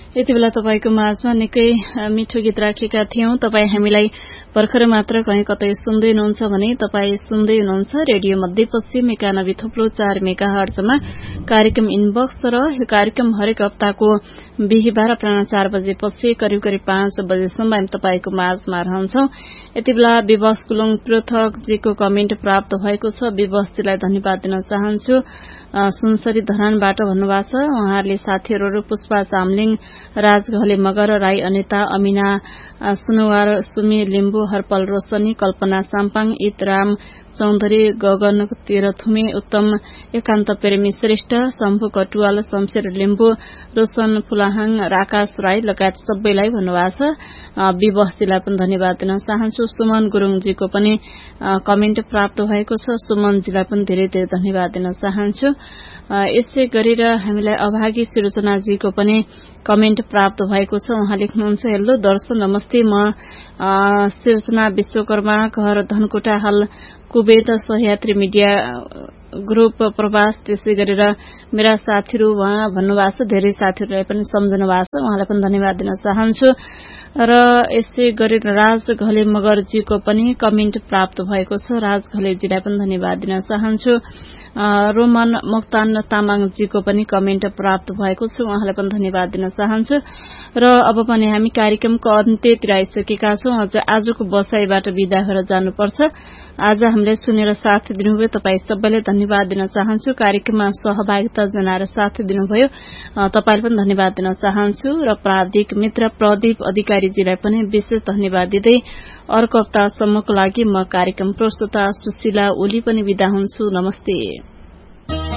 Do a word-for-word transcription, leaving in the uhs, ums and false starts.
यति बेला तपाईको माझमा निकै मिठो गीत राखेका थियौं। तपाई हामीलाई भर्खर मात्र कहीं कतै सुन्दै हुनुहुन्छ भने तपाई सुन्दै हुनुहुन्छ रेडियो मध्यपश्चिम एकानब्बे थुप्लो चार मेगा हर्जमा कार्यक्रम इनबक्स र यो कार्यक्रम हरेक हप्ताको बिहीबार अपराह्न चार बजेपछि करिब करिब पाँच बजेसम्म हामी तपाईको माझमा रहन्छौं। यति बेला विवश कुलुङ पृथकजीको कमेन्ट प्राप्त भएको छ। विवशजीलाई धन्यवाद दिन चाहन्छु। सुनसरी धरानबाट भन्नुभएको छ उहाँहरूले साथीहरू पुष्पा चामलिङ, राज घले मगर, राई अनिता, अमिना सुनुवार, सुमी लिम्बू, हरपल रोशनी, कल्पना साम्पाङ, इतराम चौधरी, गगन तिरथुमे, उत्तम एकान्त प्रेमी श्रेष्ठ, शम्भु कटुवाल, शमशेर लिम्बू, रोशन फुलाहाङ, राकाश राई लगायत सबैलाई भन्नुभएको छ। विवशजीलाई पनि धन्यवाद दिन चाहन्छु। सुमन गुरुङजीको पनि कमेन्ट प्राप्त भएको छ। सुमनजीलाई पनि धेरै धेरै धन्यवाद दिन चाहन्छु। यसै गरेर हामीलाई अभागी सृजनाजीको पनि कमेन्ट प्राप्त भएको छ। उहाँ लेख्नुहुन्छ, हेलो दर्शक नमस्ते, म सृजना विश्वकर्मा, घर धनकुटा, हाल कुवेत, सहयात्री मिडिया ग्रुप प्रवास। त्यसै गरेर मेरा साथीहरू उहाँ भन्नुभएको छ। धेरै साथीहरूलाई पनि सम्झनु भएको छ, उहाँलाई पनि धन्यवाद दिन चाहन्छु। र यसै गरेर राज घले मगरजीको पनि कमेन्ट प्राप्त भएको छ। राज घलेजीलाई पनि धन्यवाद दिन चाहन्छु। रोमन मोक्तान तामाङजीको पनि कमेन्ट प्राप्त भएको छ, उहाँलाई पनि धन्यवाद दिन चाहन्छु। र अब पनि हामी कार्यक्रमको अन्त्यतिर आइसकेका छौं। अझ आजको बसाईबाट विदा भएर जानुपर्छ। आज हामीलाई सुनेर साथ दिनुभयो तपाईँ सबैलाई धन्यवाद दिन चाहन्छु। कार्यक्रममा सहभागिता जनाएर साथ दिनुभयो तपाईलाई पनि धन्यवाद दिन चाहन्छु। र प्राविधिक मित्र प्रदीप अधिकारीजीलाई पनि विशेष धन्यवाद दिँदै अर्को हप्तासम्मको लागि म कार्यक्रम प्रस्तुता सुशीला ओली पनि विदा हुन्छु। नमस्ते।